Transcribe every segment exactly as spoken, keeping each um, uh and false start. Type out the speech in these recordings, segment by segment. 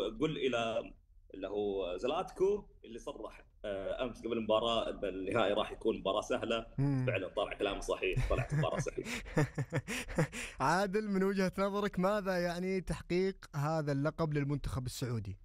قل الى اللي هو زلاتكو اللي صرح آه، امس قبل المباراه ان النهائي راح يكون مباراه سهله. مم. فعلا طلع كلام صحيح، طلعت مباراه سهله. عادل، من وجهة نظرك ماذا يعني تحقيق هذا اللقب للمنتخب السعودي؟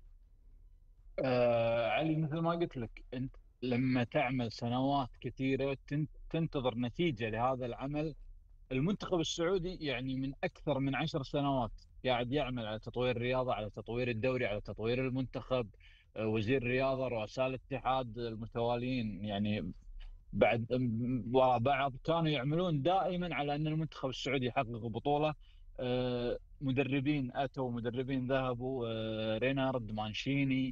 آه علي، مثل ما قلت لك انت، لما تعمل سنوات كثيره تن- تنتظر نتيجه لهذا العمل. المنتخب السعودي يعني من اكثر من عشر سنوات قاعد يعمل على تطوير الرياضه، على تطوير الدوري، على تطوير المنتخب. آه، وزير الرياضه، رؤساء الاتحاد المتواليين يعني بعد ورا بعض كانوا يعملون دائما على ان المنتخب السعودي يحقق بطوله. آه، مدربين اتوا، مدربين ذهبوا، آه، رينارد، مانشيني،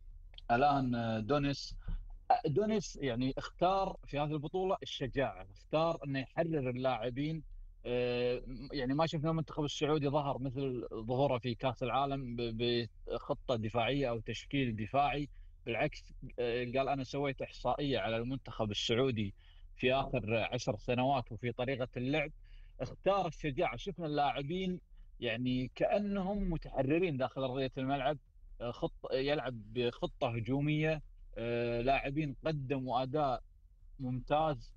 الان آه، دونيس. آه، دونيس يعني اختار في هذه البطوله الشجاعه، اختار انه يحرر اللاعبين. آه، يعني ما شفنا المنتخب السعودي ظهر مثل ظهوره في كاس العالم ب- بخطه دفاعيه او تشكيل دفاعي. بالعكس، آه، قال انا سويت احصائيه على المنتخب السعودي في اخر عشر سنوات وفي طريقه اللعب. اختار الشجاعه، شفنا اللاعبين يعني كانهم متحررين داخل ارضيه الملعب. آه، خط يلعب بخطه هجوميه. آه، لاعبين قدموا اداء ممتاز،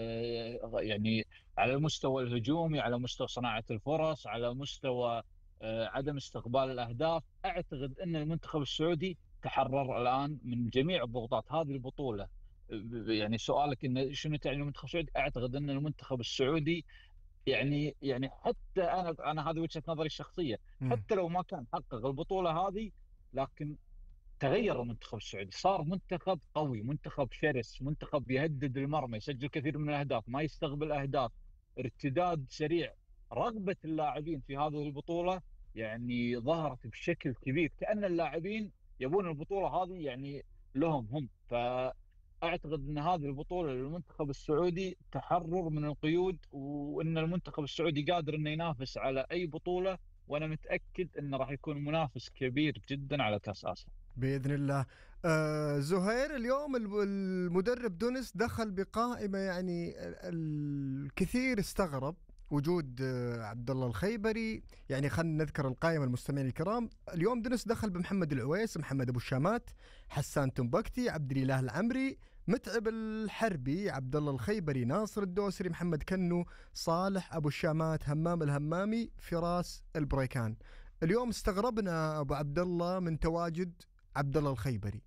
آه، يعني على المستوى الهجومي، على مستوى صناعه الفرص، على مستوى آه، عدم استقبال الاهداف. اعتقد ان المنتخب السعودي تحرر الان من جميع الضغوطات هذه البطوله. ب- يعني سؤالك انه شنو تعني المنتخب السعودي، اعتقد ان المنتخب السعودي يعني يعني حتى انا انا هذه وجهه نظري الشخصيه. مم. حتى لو ما كان حقق البطوله هذه، لكن تغير المنتخب السعودي، صار منتخب قوي، منتخب شرس، منتخب يهدد المرمى، يسجل كثير من الاهداف، ما يستقبل اهداف، ارتداد سريع. رغبة اللاعبين في هذه البطولة يعني ظهرت بشكل كبير، كأن اللاعبين يبون البطولة هذه يعني لهم هم. فأعتقد أن هذه البطولة للمنتخب السعودي تحرر من القيود، وأن المنتخب السعودي قادر أنه ينافس على أي بطولة. وأنا متأكد أنه راح يكون منافس كبير جدا على كأس آسيا. بإذن الله. آه زهير، اليوم الم- المدرب دونس دخل بقائمة، يعني ال- الكثير استغرب وجود آه عبد الله الخيبري. يعني خلينا نذكر القائمة المستمعين الكرام. اليوم دونس دخل بمحمد العويس، محمد أبو الشامات، حسان تنبكتي، عبد الإله العمري، متعب الحربي، عبد الله الخيبري، ناصر الدوسري، محمد كنو، صالح أبو الشامات، همام الهمامي، فراس البريكان. اليوم استغربنا ابو عبد الله من تواجد عبد الله الخيبري.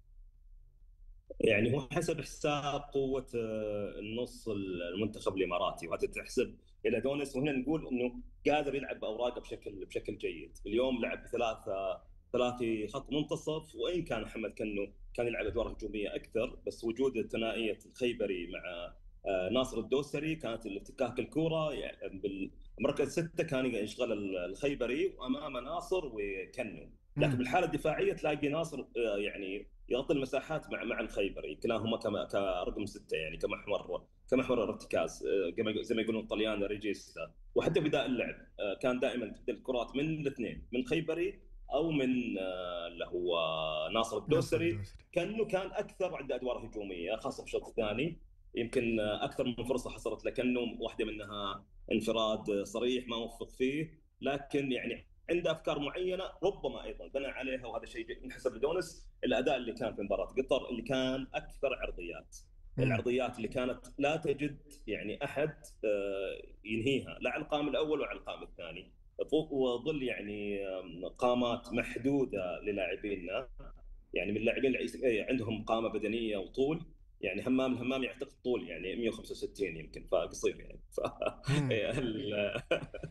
يعني هو حسب حساب قوة آه، النص المنتخب الإماراتي، وهذا تحسب إلى دونس. وهنا نقول إنه قادر يلعب بأوراقه بشكل بشكل جيد. اليوم لعب بثلاثة ثلاثي خط منتصف، وإن كان محمد كنو كان يلعب أدوار هجومية أكثر، بس وجود ثنائية الخيبري مع آه، ناصر الدوسري كانت الافتكاك الكورة يعني بالمركز ستة كان يشغل الخيبري، وأمام ناصر وكنو. لكن امم بالحالة الدفاعية تلاقي ناصر آه، يعني يغطي المساحات مع مع الخيبري، كلاهما كما كرقم سته، يعني كمحور كمحور الارتكاز، آه، كما زي ما يقولون الطليان ريجيستا. وحتى بداء اللعب آه، كان دائما تبدا الكرات من الاثنين، من خيبري او من آه، اللي هو ناصر ناصر الدوسري. الدوسري. كانه كان اكثر عنده ادوار هجوميه خاصه في الشوط الثاني. يمكن آه، اكثر من فرصه حصلت لكنه واحده منها انفراد آه، صريح ما وفق فيه، لكن يعني عنده افكار معينه ربما ايضا بنى عليها، وهذا شيء ينحسب لدونس. الاداء اللي كان في مباراه قطر اللي كان اكثر عرضيات، امم العرضيات اللي كانت لا تجد يعني احد آه، ينهيها، لا على القائم الاول ولا على القائم الثاني، وظل يعني آم، قامات محدوده للاعبينا. يعني من اللاعبين اللي عندهم قامه بدنيه وطول، يعني همام الهمام يعتقد طول يعني مئة وخمسة وستين يمكن، فقصير يعني ف... امم ال-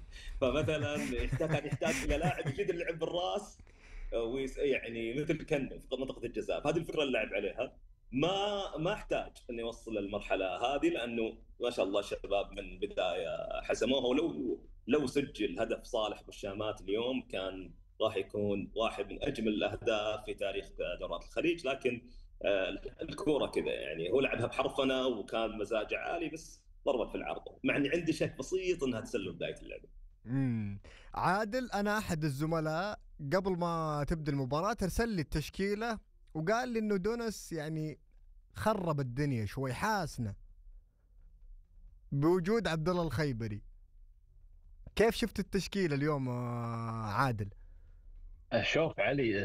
فمثلا يحتاج كان يحتاج الى لاعب يجيد اللعب بالراس، ويس يعني مثل كن في منطقه الجزاء. فهذه الفكره اللي لعب عليها. ما ما احتاج انه يوصل للمرحله هذه، لانه ما شاء الله الشباب من بدايه حسموها. ولو لو سجل هدف صالح بالشامات اليوم كان راح يكون واحد من اجمل الاهداف في تاريخ دورات الخليج. لكن آه، الكوره كذا يعني، هو لعبها بحرفنه وكان مزاجه عالي، بس ضربت في العارضه، مع اني عندي شك بسيط انها تسلل بدايه اللعبه. امم عادل، انا احد الزملاء قبل ما تبدا المباراه ارسل لي التشكيله، وقال لي انه دونس يعني خرب الدنيا شوي، حاسنا بوجود عبد الله الخيبري. كيف شفت التشكيله اليوم آه، عادل؟ شوف علي،